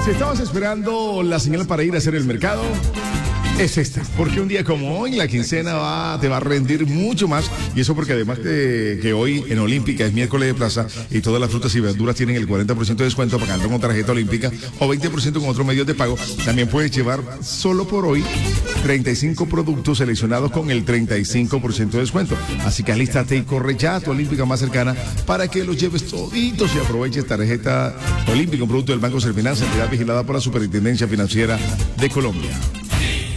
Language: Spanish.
Si estabas esperando la señal para ir a hacer el mercado, es esta, porque un día como hoy la quincena te va a rendir mucho más, y eso porque además de que hoy en Olímpica es miércoles de plaza y todas las frutas y verduras tienen el 40% de descuento pagando con tarjeta Olímpica o 20% con otros medios de pago, también puedes llevar solo por hoy 35 productos seleccionados con el 35% de descuento. Así que alístate y corre ya a tu Olímpica más cercana para que los lleves toditos y aproveches tarjeta Olímpica, un producto del Banco Servifinanza, entidad vigilada por la Superintendencia Financiera de Colombia.